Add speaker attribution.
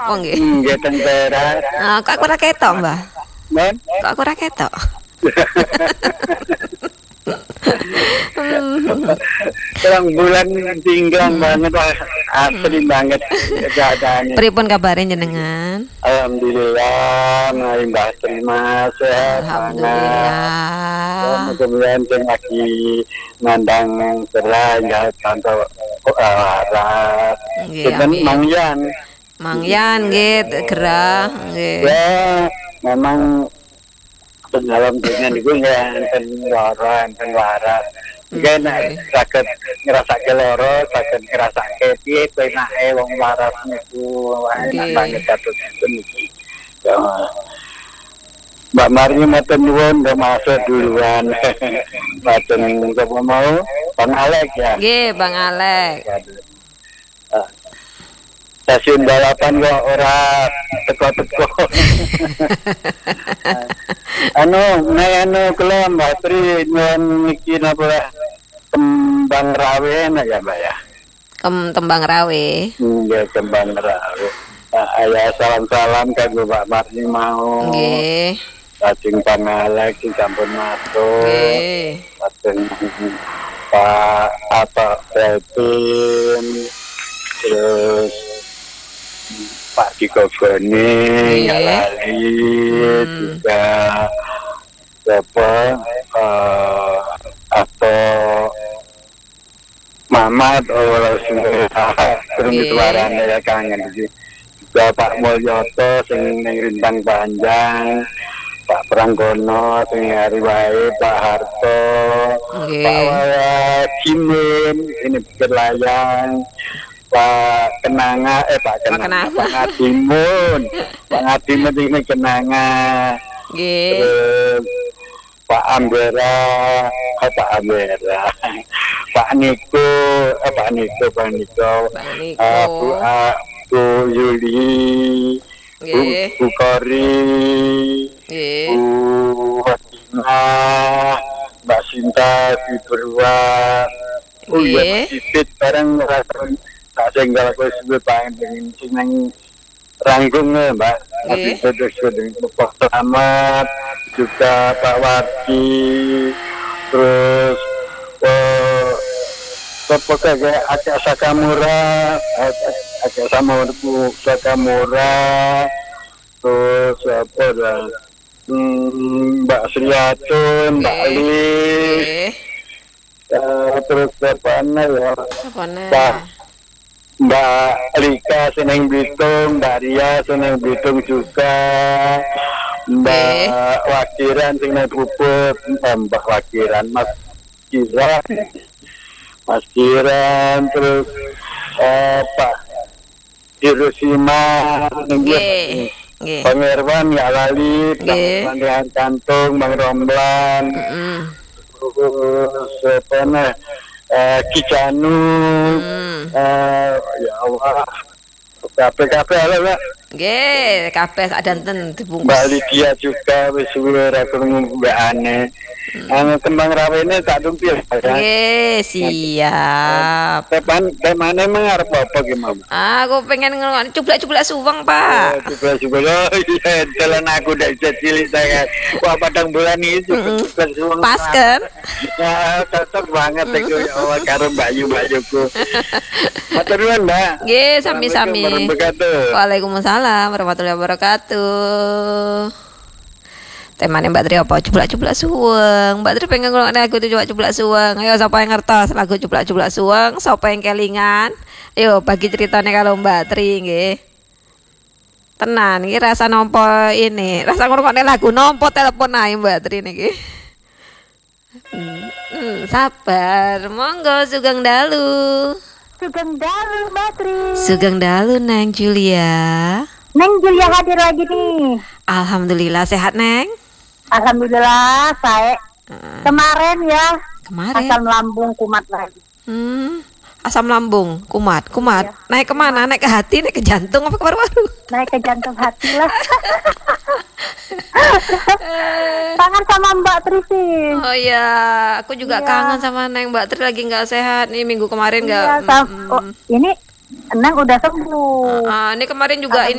Speaker 1: Oh nggih.
Speaker 2: Nggih teng teras.
Speaker 1: Kok aku ora ketok, Mbah?
Speaker 2: Men.
Speaker 1: Kok aku ora ketok?
Speaker 2: Terang bulan tinggal banget lah, asli banget keadaannya.
Speaker 1: Pripun kabare jenengan?
Speaker 2: Alhamdulillah, Mbak terima sehat banget.
Speaker 1: Alhamdulillah.
Speaker 2: Mudah-mudahan yang lagi mandang cerah ya tanpa waras.
Speaker 1: Nggih,
Speaker 2: Cuman
Speaker 1: amin.
Speaker 2: Mang Yan,
Speaker 1: Yan nggih gerah nggih.
Speaker 2: ya memang dalam dunia itu ya enten lara, enten waras. Mungkin sakit ngerasa keloro, sakit ngerasa kepi, penake wong waras niku enak banget kados niki. Mbak Marni matur nuwun udah masuk duluan. Matur sapa mau? Bang Alek ya.
Speaker 1: Nggih, Bang Alek.
Speaker 2: Stasiun balapan kok ora teko-teko. Kelem Mbak Tri nyuwun niki napa tembang rawe enak ya Mbak ya.
Speaker 1: Tembang rawe.
Speaker 2: Nggih tembang rawe. Ayah salam-salam kanggo Mbak Marni mau.
Speaker 1: Nggih.
Speaker 2: Lajeng pangalek sing sampun matur.
Speaker 1: Nggih.
Speaker 2: Lajeng Pak Betin. Terus Pak Diko Goni, Lali, juga atau Mamat, terus suaranya ya kangen juga Pak Mulyoto, sing rintang panjang, Pak Pranggono, sing hari wae, Pak Harto, Pak Jimin, ini berlayang. Pak Ngadimun ini Kenanga. Terus Pak Ambera, Pak Niko, Bu Yuli, Bu Kori, Bu Fatimah, Mbak Sinta, Bu Berwa, Mbak Sipit bareng rasakan. Tak sehingga aku sebut pengen seneng ranggungnya Mbak. Tapi terus Pak Selamat, juga Pak Warki, terus kayak Aceh Sakamura, terus apa dah Mbak Sriatun, Mbak Lis, terus apa ya? Mbak Rika Seneng Bitung, Mbak Ria Seneng Bitung juga, Mbak Wakiran Seneng Puput, Mbak Wakiran, Mas Kiran, terus Pak Hiroshima, Bang Irwan ya Lali, Bang Kantung, Bang Romlan, terus Kijanu, ya Allah, kabeh ala Mbak.
Speaker 1: Nggih, kabeh sak danten dibungkus.
Speaker 2: Mbak Lydia juga wis suwe ra krungu mbakane. Tembang rawene tak tumpi ya.
Speaker 1: Nggih, siap.
Speaker 2: Temane emang arep apa ki, Mam?
Speaker 1: Aku pengen ngelokno cublak-cublak suweng, Pak.
Speaker 2: Cublak-cublak. Iya, dalan aku ndak bisa cilik saya. Wah, padang bulan iki cublak suweng.
Speaker 1: Pas kan?
Speaker 2: Ya, cocok banget iku karo Mbak Yuku. Matur nuwun, Mbak.
Speaker 1: Nggih, sami-sami.
Speaker 2: Waalaikumsalam
Speaker 1: warahmatullahi wabarakatuh. Temane Mbak Tri apa? Cublak-cublak suweng. Mbak Tri pengen ngrungokne lagu cublak-cublak suweng. Ayo sapa yang ngertos lagu cublak-cublak suweng, sapa yang kelingan? Ayo bagi ceritane kalau Mbak Tri nggih. Tenan iki rasa nompo ini, rasa ngrungokne lagu nompo telepon ae Mbak Tri niki. Sabar, monggo Sugeng Dalu.
Speaker 3: Sugeng Dalu Mbak Tri.
Speaker 1: Sugeng Dalu Neng Julia.
Speaker 3: Neng Julia hadir lagi nih.
Speaker 1: Alhamdulillah sehat Neng.
Speaker 3: Alhamdulillah saya kemarin ya.
Speaker 1: Kemarin.
Speaker 3: Asam lambung kumat lagi.
Speaker 1: Asam lambung kumat.
Speaker 3: Iya.
Speaker 1: Naik kemana? Naik ke hati, naik ke jantung apa ke paru-paru?
Speaker 3: Naik ke jantung hati lah. Kangen sama Mbak Tri sih.
Speaker 1: Oh iya, aku juga kangen sama Neng. Mbak Tri lagi nggak sehat nih minggu kemarin nggak.
Speaker 3: Ini Neng udah sembuh.
Speaker 1: Ini kemarin juga ini